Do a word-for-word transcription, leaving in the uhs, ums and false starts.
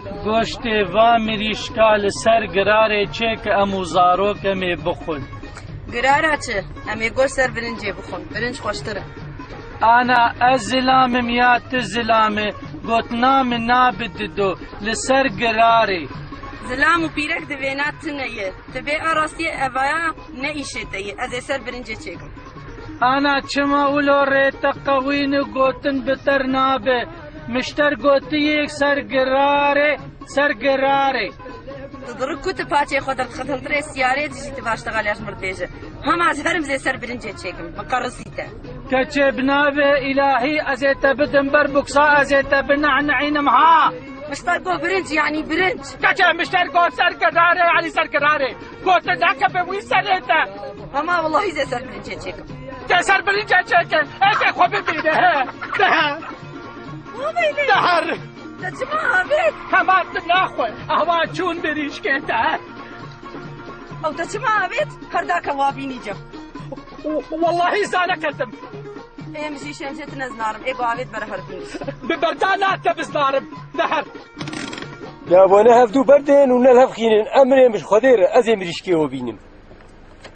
گۆشتێ وا مریشکا لەسەر گرارێ چێ کە ئەموو زارۆکەمێ بخۆن. گرارە چ؟ ئەمێ گۆشت سەر برنجێ بخۆن، برنج خۆشترە. ئانا ئەس زلامم یا ت زلامێ گوتنا من نابددۆ لەسەر گرارێ. زلام و پیرەک دەوێنات تنەیە، تبێ ئاڕاستیە ئەڤایە نەئیشێتەیە، ئەزێ سەر برنجێ چێکم. ئانا چما ولۆ ڕێتە قەوین و گوتن بتەر نابێ، مشتەر گوتیەک سەر گرارێ سەر گرارێ. دڕک کوتە پاچێ خۆ دەرخەتەڵترێ سیارێ دژیتە باشتەغالیاش مردێژە. هەماز هەرم زێ سەر برنجێ چێکم، بەقەڕسیتە. کەچێ بنابێ ئیلاهی ئەزێتە بدم بەر بوکسا ئەزێتە بنەعنەعینم ها. مشتەر گۆ برنج یعنی برنج. کەچێ مشتەر گۆ سەر گرارێ یعنی سەر گرارێ. گۆتە داکە بێ وی سەرێتە. هەما وەڵاهی زێ سەر برنجێ چێکم. تێ سەر برنجێ چێکن، ئێکێ خۆ ببینە هێ. دەهە. دەهەر. دەچما ئابێت. هەمان ناخۆ، ئەوا چوون بریشکێتە. ئەو دەچما ئابێت، هەرداکە وا بینیجە. واللهی زانە کردم. ئێمژی شێنجێت نەزنارم، ئێگۆ ئاوێت بەرە هەربینی. ببەردا ناتە بزنارم، دەهەر. دابۆنە هەفتوو بەردێن و نەل هەفخینن، ئەمرێ مش خۆدێرە ئەزێ مریشکێوە بینم.